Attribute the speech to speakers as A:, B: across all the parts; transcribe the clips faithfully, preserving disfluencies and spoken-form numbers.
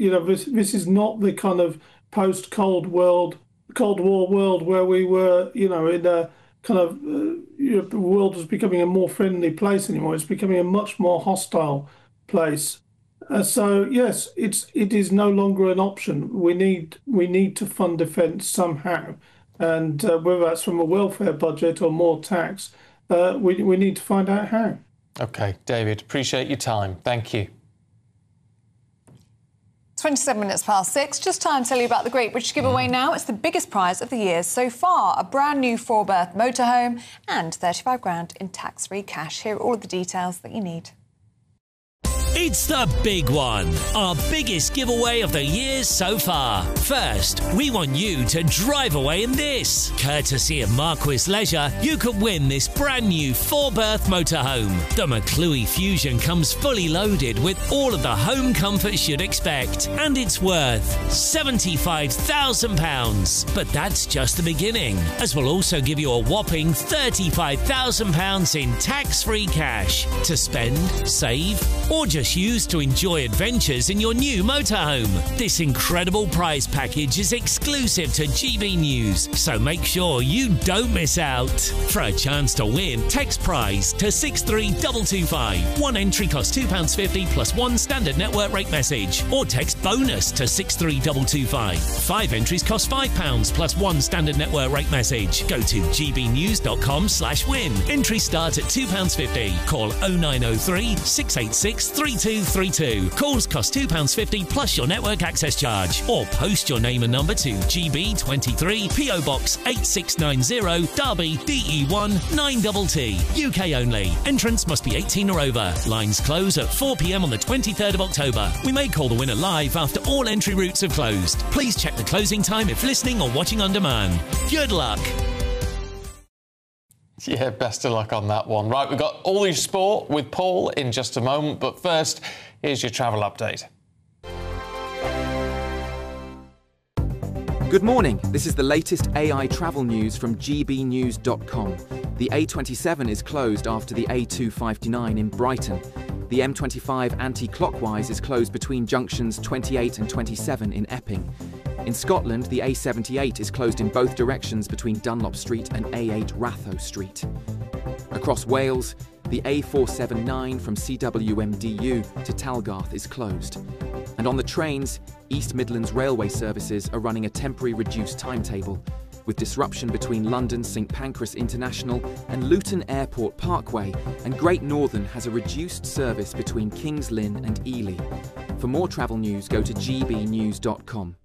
A: you know, this this is not the kind of post-Cold world, Cold War world where we were, you know, in a kind of uh, you know, the world was becoming a more friendly place anymore. It's becoming a much more hostile place. Uh, so yes, it's it is no longer an option. We need we need to fund defence somehow, and uh, whether that's from a welfare budget or more tax, uh, we we need to find out how.
B: Okay, David, appreciate your time. Thank you.
C: twenty-seven minutes past six. Just time to tell you about the Great British Giveaway now. It's the biggest prize of the year so far. A brand new four-berth motorhome and thirty-five grand in tax-free cash. Here are all of the details that you need.
D: It's the big one, our biggest giveaway of the year so far. First, we want you to drive away in this. Courtesy of Marquis Leisure, you could win this brand new four-berth motorhome. The McClue Fusion comes fully loaded with all of the home comforts you'd expect, and it's worth seventy-five thousand pounds. But that's just the beginning, as we'll also give you a whopping thirty-five thousand pounds in tax-free cash to spend, save, or just use to enjoy adventures in your new motorhome. This incredible prize package is exclusive to G B News, so make sure you don't miss out. For a chance to win, text prize to six three two two five. One entry costs two pounds fifty plus one standard network rate message, or text bonus to six three two two five. Five entries cost five pounds plus one standard network rate message. Go to gbnews.com slash win. Entry start at two pounds fifty. Call oh nine oh three, six eight six, three two three two. Calls cost two pounds fifty plus your network access charge. Or post your name and number to G B twenty-three, P O Box eight six nine zero, Derby, D E one nine T T. U K only. Entrants must be eighteen or over. Lines close at four p m on the twenty-third of October. We may call the winner live after all entry routes have closed. Please check the closing time if listening or watching on demand. Good luck.
B: Yeah, best of luck on that one. Right, we've got all your sport with Paul in just a moment, but first, here's your travel update.
E: Good morning. This is the latest A I travel news from G B news dot com. The A twenty-seven is closed after the A two fifty-nine in Brighton. The M twenty-five anti-clockwise is closed between junctions twenty-eight and twenty-seven in Epping. In Scotland, the A seventy-eight is closed in both directions between Dunlop Street and A eight Ratho Street. Across Wales, the A four seventy-nine from C W M D U to Talgarth is closed. And on the trains, East Midlands Railway services are running a temporary reduced timetable, with disruption between London St Pancras International and Luton Airport Parkway, and Great Northern has a reduced service between Kings Lynn and Ely. For more travel news, go to G B news dot com.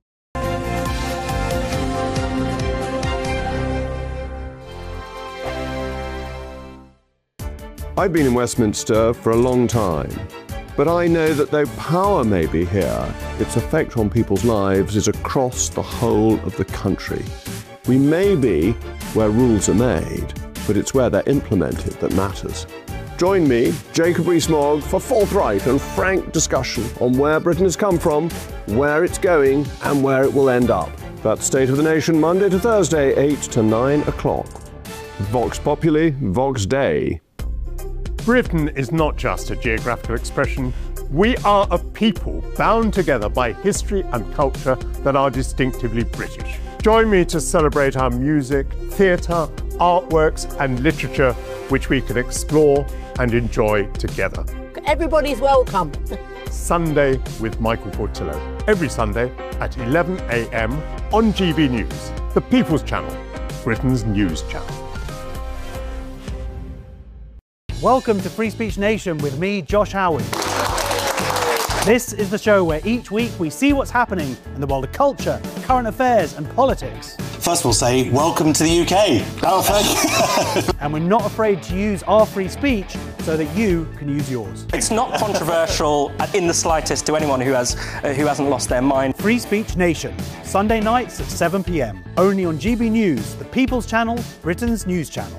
F: I've been in Westminster for a long time, but I know that though power may be here, its effect on people's lives is across the whole of the country. We may be where rules are made, but it's where they're implemented that matters. Join me, Jacob Rees-Mogg, for forthright and frank discussion on where Britain has come from, where it's going, and where it will end up. That's State of the Nation, Monday to Thursday, eight to nine o'clock. Vox Populi, Vox Dei.
G: Britain is not just a geographical expression. We are a people bound together by history and culture that are distinctively British. Join me to celebrate our music, theatre, artworks and literature, which we can explore and enjoy together.
H: Everybody's welcome.
G: Sunday with Michael Portillo. Every Sunday at eleven a m on G B News, the People's Channel, Britain's news channel.
I: Welcome to Free Speech Nation with me, Josh Howard. This is the show where each week we see what's happening in the world of culture, current affairs and politics.
J: First we'll say, welcome to the U K. Oh, thank you.
I: And we're not afraid to use our free speech so that you can use yours.
K: It's not controversial in the slightest to anyone who, has, uh, who hasn't lost their mind.
I: Free Speech Nation, Sunday nights at seven p m, only on G B News, the People's Channel, Britain's news channel.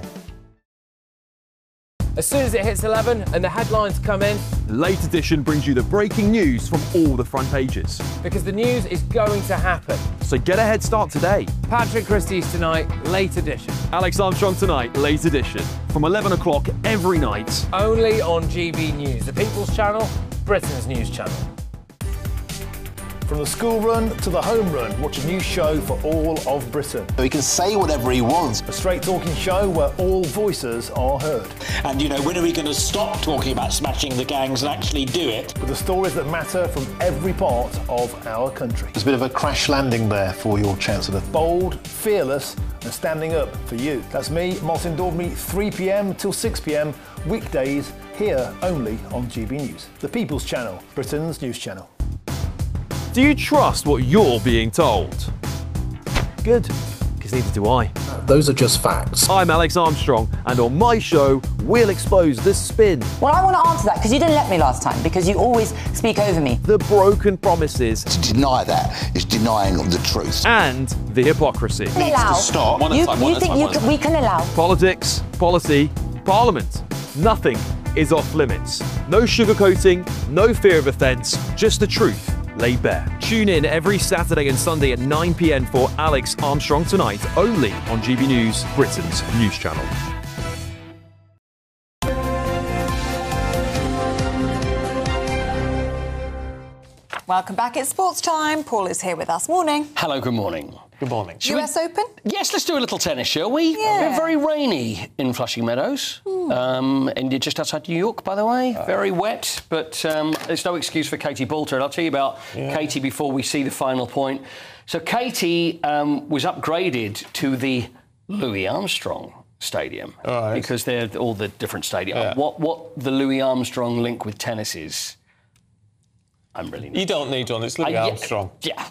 L: As soon as it hits eleven and the headlines come in,
M: the Late Edition brings you the breaking news from all the front pages.
L: Because the news is going to happen.
M: So get a head start today.
L: Patrick Christie's tonight, Late Edition.
M: Alex Armstrong tonight, Late Edition. From eleven o'clock every night.
L: Only on G B News, the People's Channel, Britain's news channel.
H: From the school run to the home run, watch a new show for all of Britain.
J: He can say whatever he wants.
H: A straight-talking show where all voices are heard.
N: And, you know, when are we going to stop talking about smashing the gangs and actually do it?
H: With the stories that matter from every part of our country.
O: There's a bit of a crash landing there for your Chancellor.
H: Bold, fearless and standing up for you. That's me, Martin Daubney, three p m till six p m, weekdays, here only on G B News. The People's Channel, Britain's news channel.
M: Do you trust what you're being told? Good, because neither do I.
O: Those are just facts.
M: I'm Alex Armstrong, and on my show, we'll expose the spin.
P: Well, I want to answer that, because you didn't let me last time, because you always speak over me.
M: The broken promises.
J: To deny that is denying the truth.
M: And the hypocrisy.
P: We allow.
J: To stop.
P: You, you think you can, we can allow?
M: Politics, policy, parliament. Nothing is off limits. No sugarcoating, no fear of offence, just the truth laid bare. Tune in every Saturday and Sunday at nine p m for Alex Armstrong Tonight, only on G B News, Britain's news channel.
C: Welcome back. It's sports time. Paul is here with us. Morning.
Q: Hello, good morning.
B: Good morning.
C: U S Open?
Q: Yes, let's do a little tennis, shall we?
C: Yeah.
Q: We're very rainy in Flushing Meadows. Um, and just outside New York, by the way. Uh, very wet, but um, there's no excuse for Katie Boulter. And I'll tell you about yeah. Katie before we see the final point. So Katie um, was upgraded to the Louis Armstrong Stadium.
B: Right.
Q: Because they're all the different stadiums.
B: Yeah.
Q: What, what the Louis Armstrong link with tennis is, I'm really not.
B: You don't need one, it's Louis
Q: uh,
B: Armstrong.
Q: Yeah,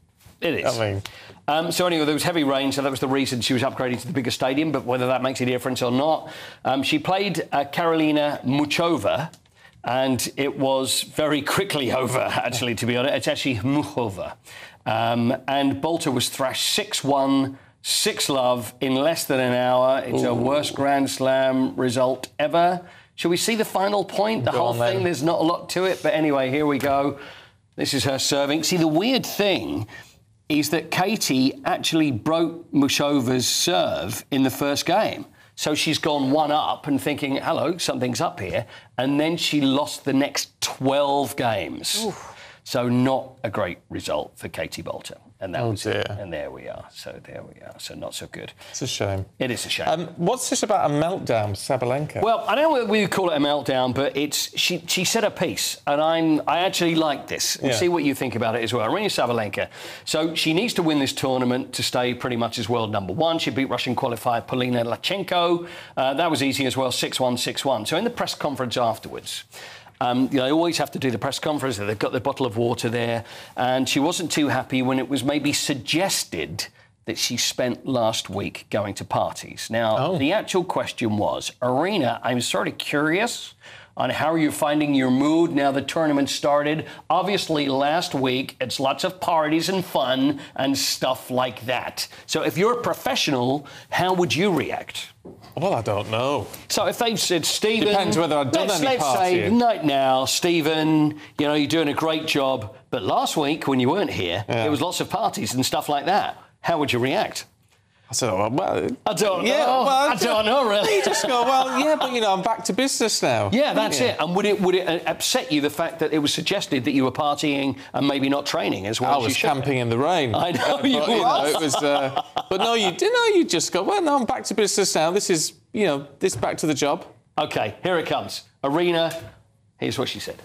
Q: it is.
B: I mean...
Q: Um, so anyway, there was heavy rain, so that was the reason she was upgraded to the bigger stadium, but whether that makes any difference or not. Um, she played uh, Karolina Muchova, and it was very quickly over, actually, to be honest. It's actually Muchova. Um, and Boulter was thrashed six one, six love in less than an hour. It's Ooh. her worst Grand Slam result ever. Shall we see the final point? The
B: Go
Q: whole
B: on,
Q: thing,
B: then.
Q: there's not a lot to it, but anyway, here we go. This is her serving. See, the weird thing is that Katie actually broke Muchova's serve in the first game. So she's gone one up and thinking, hello, something's up here. And then she lost the next twelve games. Oof. So not a great result for Katie Boulter. And that
B: oh
Q: was
B: dear.
Q: it. And there we are. So there we are. So not so good.
B: It's a shame.
Q: It is a shame.
B: Um, what's this about a meltdown, Sabalenka?
Q: Well, I don't know whether we would call it a meltdown, but it's she she said a piece, and I'm I actually like this. We'll
B: yeah.
Q: see what you think about it as well. Aryna Sabalenka. So she needs to win this tournament to stay pretty much as world number one. She beat Russian qualifier Polina Lachenko. Uh, that was easy as well, six one, six one. So in the press conference afterwards, Um, you know, they always have to do the press conference. They've got their bottle of water there. And she wasn't too happy when it was maybe suggested that she spent last week going to parties. Now, oh. the actual question was, Aryna, I'm sort of curious on how you're finding your mood now the tournament started. Obviously, last week, it's lots of parties and fun and stuff like that. So if you're a professional, how would you react?
B: Well, I don't know.
Q: So if they've said, Stephen...
B: Depends whether I've done
Q: let's,
B: any
Q: let's
B: partying.
Q: say, night now, Stephen, you know, you're doing a great job, but last week, when you weren't here,
B: yeah.
Q: there was lots of parties and stuff like that. How would you react?
B: I said, well, well
Q: I don't
B: yeah,
Q: know.
B: Well,
Q: I don't know, really.
B: You just go, well, yeah, but, you know, I'm back to business now.
Q: Yeah, that's
B: yeah.
Q: it. And would it would it upset you, the fact that it was suggested that you were partying and maybe not training as well
B: I
Q: as you
B: was
Q: should?
B: camping in the rain.
Q: I know
B: but,
Q: you
B: but,
Q: were.
B: You know, it was, uh, but no, you didn't know. You just go, well, no, I'm back to business now. This is, you know, this back to the job.
Q: OK, here it comes. Aryna, here's what she said.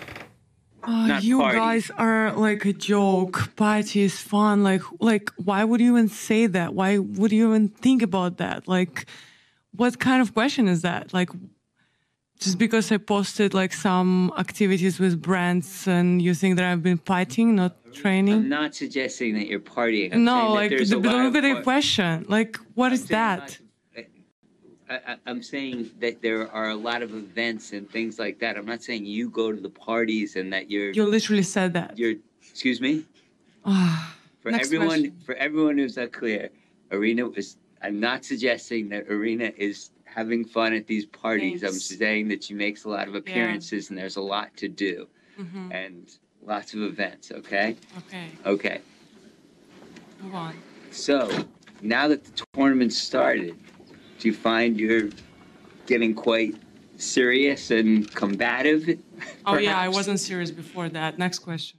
R: Uh, you party. guys are like a joke. Party is fun. Like, like, why would you even say that? Why would you even think about that? Like, what kind of question is that? Like, just because I posted like some activities with brands and you think that I've been fighting, not training?
S: I'm not suggesting that you're partying. I'm
R: no, like,
S: the,
R: but look at the question. Like, what I'm is that?
S: Not, I, I'm saying that there are a lot of events and things like that. I'm not saying you go to the parties and that you're...
R: You literally said that.
S: You're... Excuse me?
R: Oh,
S: for everyone, question. For everyone who's not clear, Aryna was... I'm not suggesting that Aryna is having fun at these parties. Thanks. I'm saying that she makes a lot of appearances yeah. and there's a lot to do. Mm-hmm. And lots of events, okay?
R: Okay.
S: Okay.
R: Move on.
S: So, now that the tournament started, do you find you're getting quite serious and combative?
R: Oh, perhaps? Yeah, I wasn't serious before that. Next question.